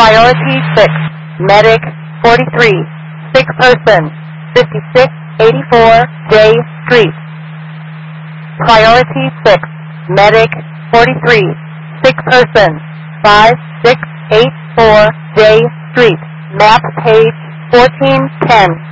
Priority 6, Medic 43, sick person, 5684 J Street. Priority 6, Medic 43, sick person, 5684 J Street. Map page 1410.